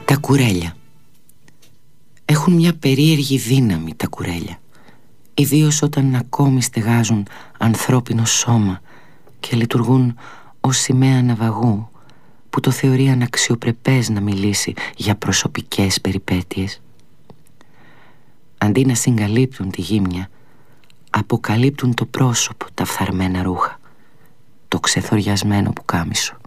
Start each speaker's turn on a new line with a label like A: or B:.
A: Τα κουρέλια. Έχουν μια περίεργη δύναμη τα κουρέλια, ιδίως όταν ακόμη στεγάζουν ανθρώπινο σώμα και λειτουργούν ως σημαία ναυαγού που το θεωρεί αναξιοπρεπές να μιλήσει για προσωπικές περιπέτειες. Αντί να συγκαλύπτουν τη γύμνια, αποκαλύπτουν το πρόσωπο, τα φθαρμένα ρούχα, το ξεθοριασμένο πουκάμισο.